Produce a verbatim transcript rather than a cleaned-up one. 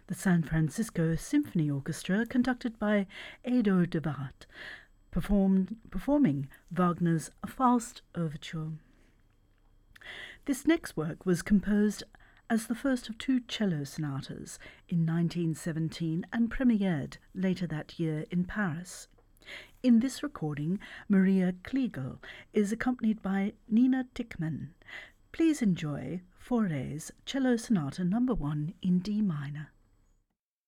the San Francisco Symphony Orchestra, conducted by Edo de Waard, performed, performing Wagner's Faust Overture. This next work was composed as the first of two cello sonatas in nineteen seventeen and premiered later that year in Paris. In this recording, Maria Kliegel is accompanied by Nina Tickman. Please enjoy Fauré's Cello Sonata Number one in D minor.